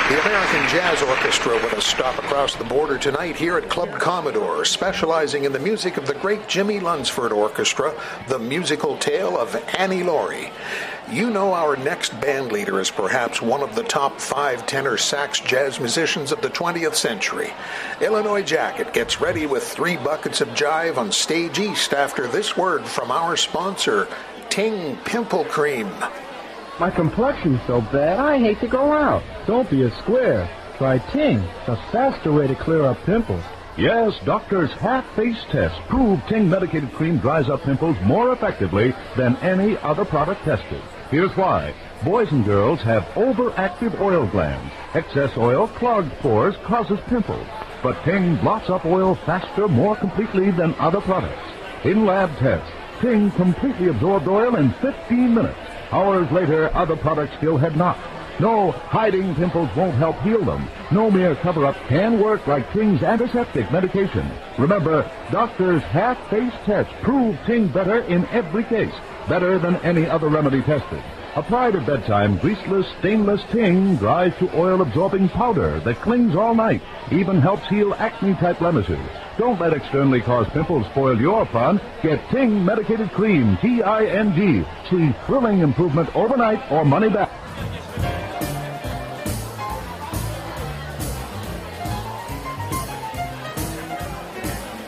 The American Jazz Orchestra with a stop across the border tonight here at Club Commodore, specializing in the music of the great Jimmy Lunsford Orchestra, the musical tale of Annie Laurie. You know our next band leader is perhaps one of the top 5 tenor sax jazz musicians of the 20th century. Illinois Jacket gets ready with 3 buckets of jive on Stage East after this word from our sponsor, Ting Pimple Cream. My complexion's so bad, I hate to go out. Don't be a square. Try Ting, the faster way to clear up pimples. Yes, doctors' half-face test prove Ting medicated cream dries up pimples more effectively than any other product tested. Here's why. Boys and girls have overactive oil glands. Excess oil clogs pores, causes pimples. But Ting blots up oil faster, more completely than other products. In lab tests, Ting completely absorbed oil in 15 minutes. Hours later, other products still had not. No, hiding pimples won't help heal them. No mere cover-up can work like Ting's antiseptic medication. Remember, doctors' half-face tests prove Ting better in every case. Better than any other remedy tested. Applied at bedtime, greaseless, stainless Ting dries to oil-absorbing powder that clings all night. Even helps heal acne-type blemishes. Don't let externally caused pimples spoil your fun. Get Ting medicated cream, T-I-N-G. See thrilling improvement overnight or money back.